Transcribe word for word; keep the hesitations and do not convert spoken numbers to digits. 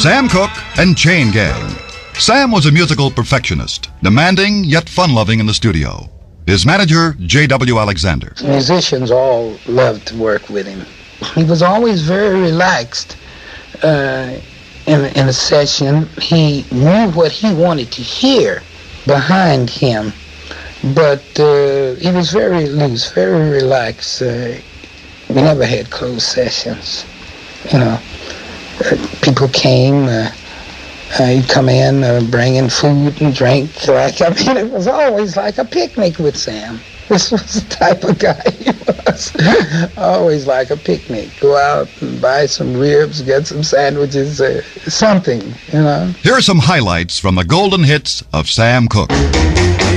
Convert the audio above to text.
Sam Cooke and Chain Gang. Sam was a musical perfectionist, demanding yet fun-loving in the studio. His manager, J W Alexander. Musicians all loved to work with him. He was always very relaxed uh, in, in a session. He knew what he wanted to hear behind him, but uh, he was very loose, very relaxed. Uh, we never had closed sessions, you know. Uh, people came, uh, uh, he'd come in, uh, bringing food and drink. Like, I mean, it was always like a picnic with Sam. This was the type of guy he was. Always like a picnic. Go out and buy some ribs, get some sandwiches, uh, something, you know. Here are some highlights from the golden hits of Sam Cooke.